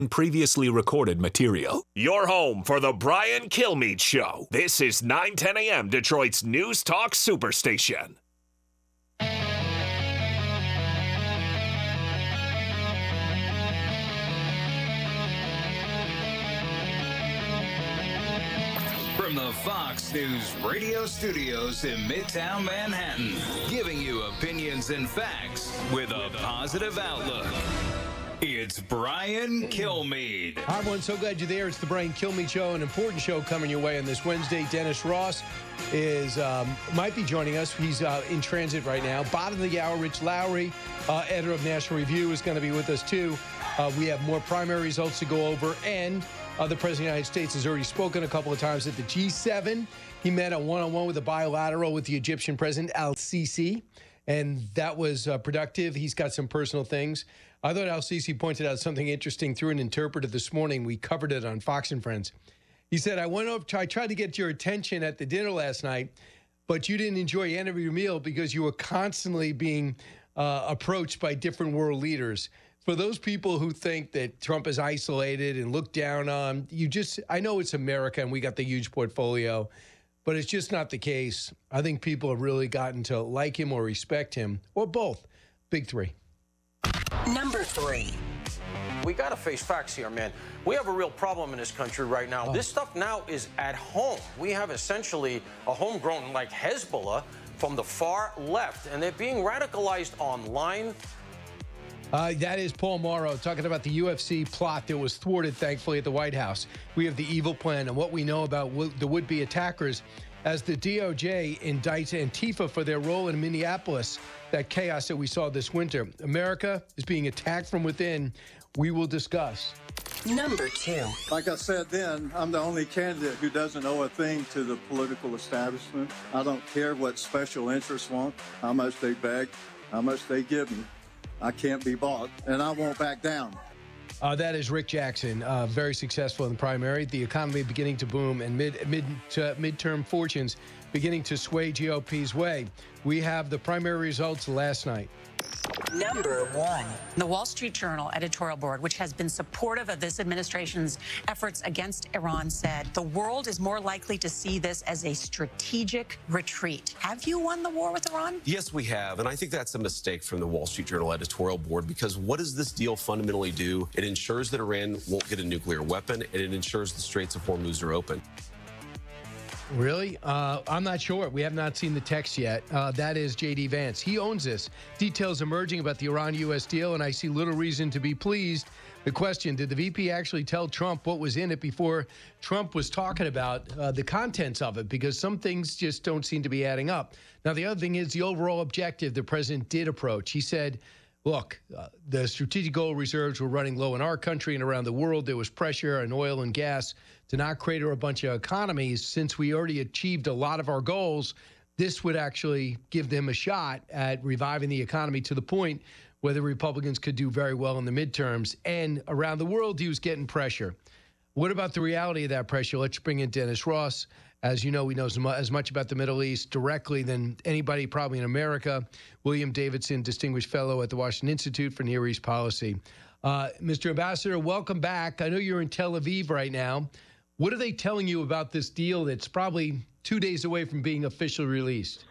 Previously recorded material. Your home for the Brian Kilmeade Show. This is 910 a.m. Detroit's News Talk Superstation. From the Fox News radio studios in Midtown Manhattan, giving you opinions and facts with a positive outlook. It's Brian Kilmeade. Hi, everyone. So glad you're there. It's the Brian Kilmeade Show, an important show coming your way on this Wednesday. Dennis Ross might be joining us. He's in transit right now. Bottom of the hour, Rich Lowry, editor of National Review, is going to be with us, too. We have more primary results to go over, and the President of the United States has already spoken a couple of times at the G7. He met a one-on-one with a bilateral with the Egyptian President al-Sisi, and that was productive. He's got some personal things. I thought al-Sisi pointed out something interesting through an interpreter this morning. We covered it on Fox and Friends. He said, I tried to get your attention at the dinner last night, but you didn't enjoy any of your meal because you were constantly being approached by different world leaders. For those people who think that Trump is isolated and looked down on, I know it's America and we got the huge portfolio, but it's just not the case. I think people have really gotten to like him or respect him, or both. Big three. Number 3. We got to face facts here, man. We have a real problem in this country right now. This stuff now is at home. We have essentially a homegrown like Hezbollah from the far left, and they're being radicalized online. That is Paul Morrow talking about the UFC plot that was thwarted, thankfully, at the White House. We have the evil plan and what we know about the would-be attackers as the DOJ indicts Antifa for their role in Minneapolis, that chaos that we saw this winter. America is being attacked from within. We will discuss. Number 2. Like I said then, I'm the only candidate who doesn't owe a thing to the political establishment. I don't care what special interests want, how much they beg, how much they give me. I can't be bought, and I won't back down. That is Rick Jackson, very successful in the primary. The economy beginning to boom and midterm fortunes beginning to sway GOP's way. We have the primary results last night. Number 1. The Wall Street Journal editorial board, which has been supportive of this administration's efforts against Iran, said the world is more likely to see this as a strategic retreat. Have you won the war with Iran? Yes, we have. And I think that's a mistake from the Wall Street Journal editorial board, because what does this deal fundamentally do? It ensures that Iran won't get a nuclear weapon, and it ensures the Straits of Hormuz are open. Really? I'm not sure. We have not seen the text yet. That is J.D. Vance. He owns this. Details emerging about the Iran-U.S. deal, and I see little reason to be pleased. The question, did the VP actually tell Trump what was in it before Trump was talking about the contents of it? Because some things just don't seem to be adding up. Now, the other thing is the overall objective the president did approach. He said, look, the strategic gold reserves were running low in our country and around the world. There was pressure on oil and gas to not crater a bunch of economies. Since we already achieved a lot of our goals, this would actually give them a shot at reviving the economy to the point where the Republicans could do very well in the midterms. And around the world, he was getting pressure. What about the reality of that pressure? Let's bring in Dennis Ross. As you know, he knows as much about the Middle East directly than anybody probably in America. William Davidson, Distinguished Fellow at the Washington Institute for Near East Policy. Mr. Ambassador, welcome back. I know you're in Tel Aviv right now. What are they telling you about this deal that's probably 2 days away from being officially released?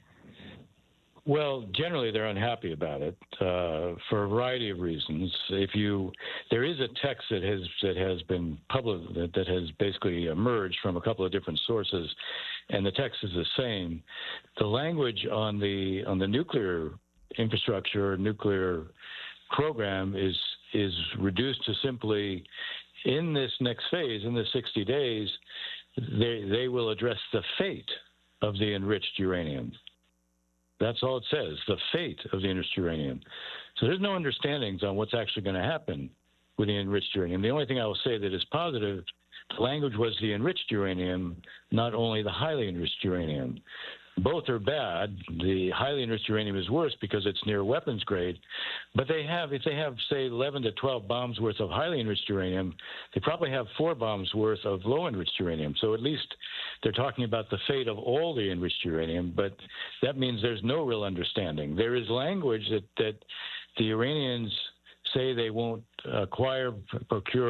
Well, generally they're unhappy about it for a variety of reasons. There is a text that has been published that has basically emerged from a couple of different sources, and the text is the same. The language on the nuclear infrastructure, nuclear program is reduced to simply, in this next phase, in the 60 days, they will address the fate of the enriched uranium. That's all it says, the fate of the enriched uranium. So there's no understandings on what's actually going to happen with the enriched uranium. The only thing I will say that is positive, the language was the enriched uranium, not only the highly enriched uranium. Both are bad. The highly enriched uranium is worse because it's near weapons grade. But if they have, say, 11 to 12 bombs worth of highly enriched uranium, they probably have 4 bombs worth of low enriched uranium. So at least they're talking about the fate of all the enriched uranium, but that means there's no real understanding. There is language that the Iranians say they won't acquire, procure,